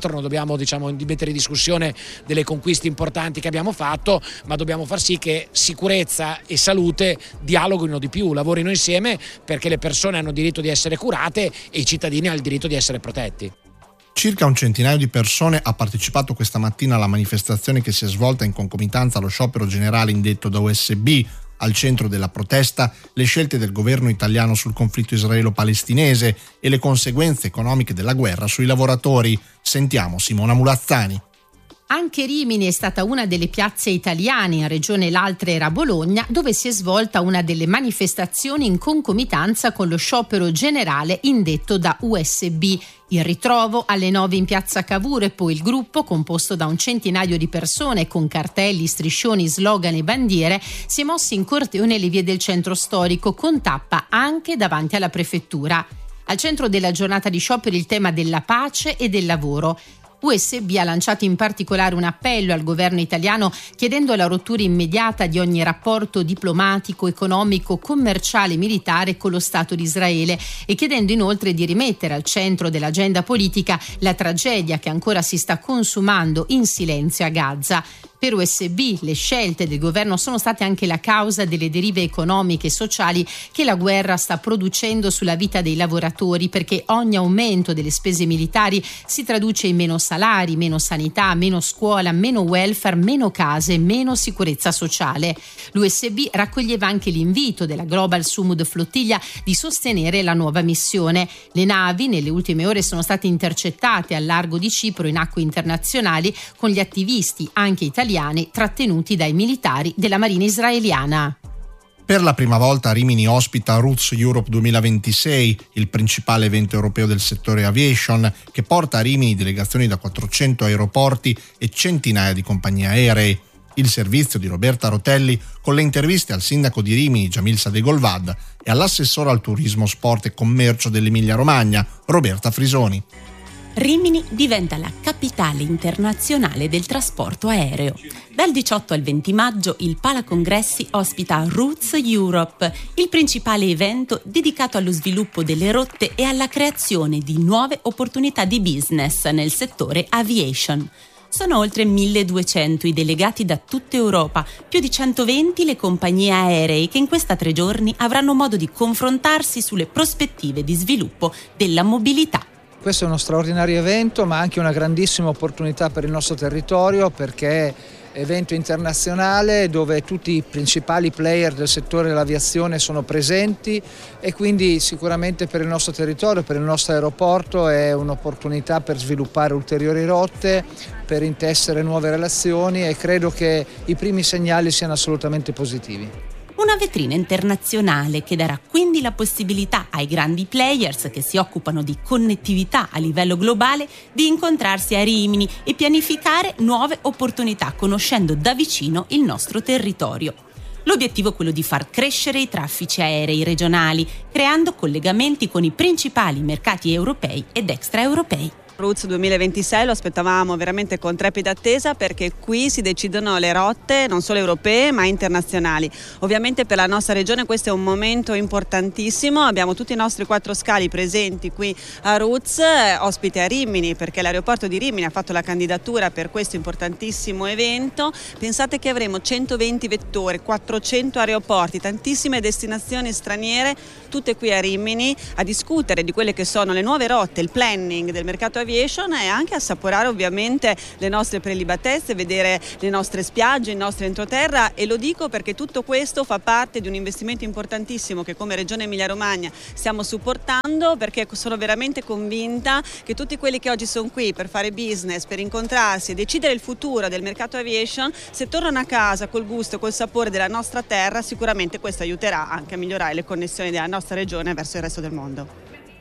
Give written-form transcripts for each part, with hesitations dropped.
altro, non dobbiamo mettere in discussione delle conquiste importanti che abbiamo fatto, ma dobbiamo far sì che sicurezza e salute dialoghino di più, lavorino insieme, perché le persone hanno diritto di essere curate e i cittadini hanno il diritto di essere protetti. Circa un centinaio di persone ha partecipato questa mattina alla manifestazione che si è svolta in concomitanza allo sciopero generale indetto da USB. Al centro della protesta le scelte del governo italiano sul conflitto israelo-palestinese e le conseguenze economiche della guerra sui lavoratori. Sentiamo Simona Mulazzani. Anche Rimini è stata una delle piazze italiane, in regione l'altra era Bologna, dove si è svolta una delle manifestazioni in concomitanza con lo sciopero generale indetto da USB. Il ritrovo alle 9 in piazza Cavour e poi il gruppo, composto da un centinaio di persone con cartelli, striscioni, slogan e bandiere, si è mosso in corteo nelle vie del centro storico, con tappa anche davanti alla prefettura. Al centro della giornata di sciopero il tema della pace e del lavoro. USB ha lanciato in particolare un appello al governo italiano chiedendo la rottura immediata di ogni rapporto diplomatico, economico, commerciale e militare con lo Stato di Israele e chiedendo inoltre di rimettere al centro dell'agenda politica la tragedia che ancora si sta consumando in silenzio a Gaza. Per USB le scelte del governo sono state anche la causa delle derive economiche e sociali che la guerra sta producendo sulla vita dei lavoratori, perché ogni aumento delle spese militari si traduce in meno salari, meno sanità, meno scuola, meno welfare, meno case, meno sicurezza sociale. L'USB raccoglieva anche l'invito della Global Sumud Flottiglia di sostenere la nuova missione. Le navi nelle ultime ore sono state intercettate al largo di Cipro in acque internazionali con gli attivisti, anche italiani, trattenuti dai militari della Marina israeliana. Per la prima volta Rimini ospita Roots Europe 2026, il principale evento europeo del settore aviation, che porta a Rimini delegazioni da 400 aeroporti e centinaia di compagnie aeree. Il servizio di Roberta Rotelli con le interviste al sindaco di Rimini Jamil Sadegolvad e all'assessore al turismo, sport e commercio dell'Emilia Romagna Roberta Frisoni. Rimini diventa la capitale internazionale del trasporto aereo. Dal 18 al 20 maggio il Palacongressi ospita Roots Europe, il principale evento dedicato allo sviluppo delle rotte e alla creazione di nuove opportunità di business nel settore aviation. Sono oltre 1.200 i delegati da tutta Europa, più di 120 le compagnie aeree che in questa 3 giorni avranno modo di confrontarsi sulle prospettive di sviluppo della mobilità. Questo è uno straordinario evento, ma anche una grandissima opportunità per il nostro territorio, perché è evento internazionale dove tutti i principali player del settore dell'aviazione sono presenti e quindi sicuramente per il nostro territorio, per il nostro aeroporto è un'opportunità per sviluppare ulteriori rotte, per intessere nuove relazioni e credo che i primi segnali siano assolutamente positivi. Una vetrina internazionale che darà quindi la possibilità ai grandi players che si occupano di connettività a livello globale di incontrarsi a Rimini e pianificare nuove opportunità conoscendo da vicino il nostro territorio. L'obiettivo è quello di far crescere i traffici aerei regionali, creando collegamenti con i principali mercati europei ed extraeuropei. Roots 2026 lo aspettavamo veramente con trepida attesa, perché qui si decidono le rotte non solo europee ma internazionali. Ovviamente per la nostra regione questo è un momento importantissimo, abbiamo tutti i nostri 4 scali presenti qui a Roots, ospite a Rimini, perché l'aeroporto di Rimini ha fatto la candidatura per questo importantissimo evento. Pensate che avremo 120 vettori, 400 aeroporti, tantissime destinazioni straniere, tutte qui a Rimini a discutere di quelle che sono le nuove rotte, il planning del mercato aviation e anche assaporare ovviamente le nostre prelibatezze, vedere le nostre spiagge, il nostro entroterra, e lo dico perché tutto questo fa parte di un investimento importantissimo che come Regione Emilia Romagna stiamo supportando, perché sono veramente convinta che tutti quelli che oggi sono qui per fare business, per incontrarsi e decidere il futuro del mercato aviation, se tornano a casa col gusto e col sapore della nostra terra, sicuramente questo aiuterà anche a migliorare le connessioni della nostra regione verso il resto del mondo.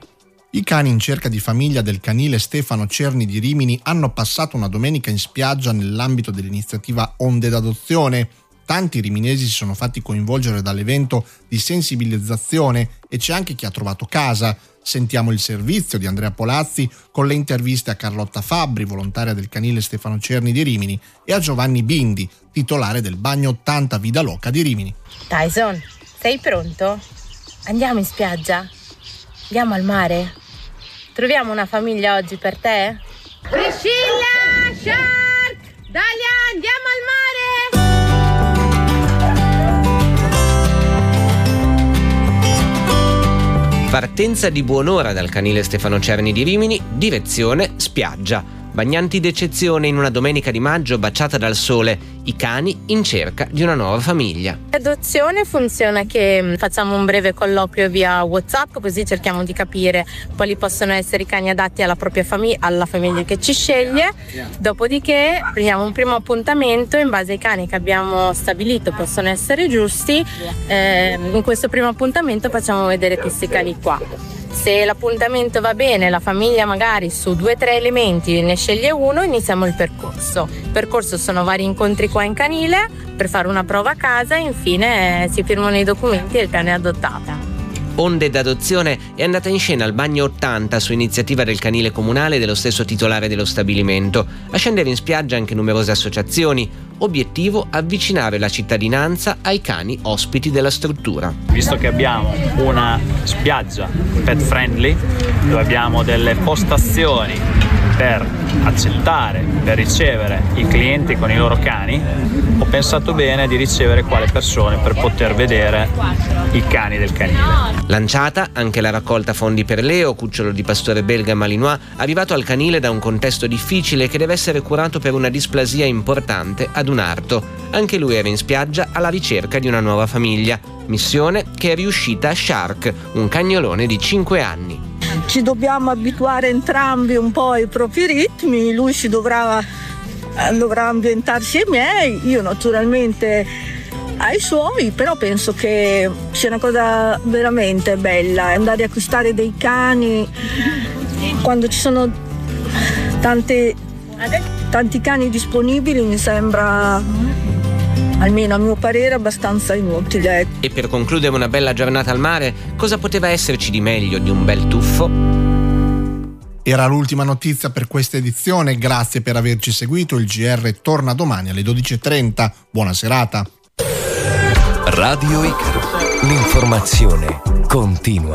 I cani in cerca di famiglia del canile Stefano Cerni di Rimini hanno passato una domenica in spiaggia nell'ambito dell'iniziativa Onde d'Adozione. Tanti riminesi si sono fatti coinvolgere dall'evento di sensibilizzazione e c'è anche chi ha trovato casa. Sentiamo il servizio di Andrea Polazzi con le interviste a Carlotta Fabbri, volontaria del canile Stefano Cerni di Rimini, e a Giovanni Bindi, titolare del bagno 80 Vida Loca di Rimini. Tyson, sei pronto? Andiamo in spiaggia? Andiamo al mare? Troviamo una famiglia oggi per te? Priscilla, Shark, Dalia, andiamo al mare! Partenza di buon'ora dal canile Stefano Cerni di Rimini, direzione spiaggia. Bagnanti d'eccezione in una domenica di maggio baciata dal sole, i cani in cerca di una nuova famiglia. L'adozione funziona che facciamo un breve colloquio via WhatsApp, così cerchiamo di capire quali possono essere i cani adatti alla propria famiglia, alla famiglia che ci sceglie. Dopodiché prendiamo un primo appuntamento in base ai cani che abbiamo stabilito possono essere giusti. In questo primo appuntamento facciamo vedere questi cani qua. Se l'appuntamento va bene, la famiglia magari su 2 o 3 elementi ne sceglie uno, iniziamo il percorso. Il percorso sono vari incontri qua in canile per fare una prova a casa e infine si firmano i documenti e il cane è adottato. Onde d'adozione è andata in scena al Bagno 80 su iniziativa del canile comunale e dello stesso titolare dello stabilimento. A scendere in spiaggia anche numerose associazioni. Obiettivo: avvicinare la cittadinanza ai cani ospiti della struttura. Visto che abbiamo una spiaggia pet friendly, dove abbiamo delle postazioni per accettare, per ricevere i clienti con i loro cani, ho pensato bene di ricevere quale persone per poter vedere i cani del canile. Lanciata anche la raccolta fondi per Leo, cucciolo di pastore belga malinois, arrivato al canile da un contesto difficile che deve essere curato per una displasia importante ad un arto. Anche lui era in spiaggia alla ricerca di una nuova famiglia, missione che è riuscita a Shark, un cagnolone di 5 anni. Ci dobbiamo abituare entrambi un po' ai propri ritmi, lui dovrà ambientarsi ai miei, io naturalmente ai suoi, però penso che sia una cosa veramente bella andare a acquistare dei cani quando ci sono tanti cani disponibili. Mi sembra, almeno a mio parere, abbastanza inutile. E per concludere una bella giornata al mare, cosa poteva esserci di meglio di un bel tuffo? Era l'ultima notizia per questa edizione, grazie per averci seguito, il GR torna domani alle 12.30, buona serata. Radio Icaro, l'informazione continua.